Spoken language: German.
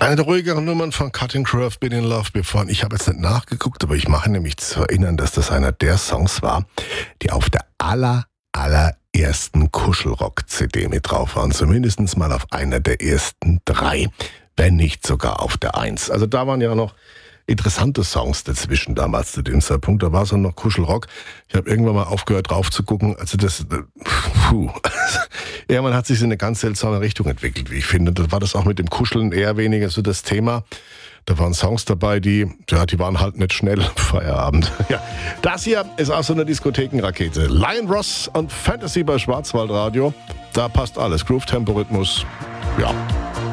Eine der ruhigeren Nummern von Cutting Crew, Been in Love Before. Ich habe jetzt nicht nachgeguckt, aber ich mache nämlich zu erinnern, dass das einer der Songs war, die auf der allerersten Kuschelrock-CD mit drauf waren. Zumindest mal auf einer der ersten 3, wenn nicht sogar auf der 1. Also da waren ja noch interessante Songs dazwischen damals zu dem Zeitpunkt. Da war es dann noch Kuschelrock. Ich habe irgendwann mal aufgehört drauf zu gucken. Also das, man hat sich in eine ganz seltsame Richtung entwickelt, wie ich finde. Da war das auch mit dem Kuscheln eher weniger so das Thema. Da waren Songs dabei, die waren halt nicht schnell am Feierabend. Ja, das hier ist auch so eine Diskothekenrakete. Lion Ross und Fantasy bei Schwarzwaldradio. Da passt alles. Groove, Tempo, Rhythmus. Ja.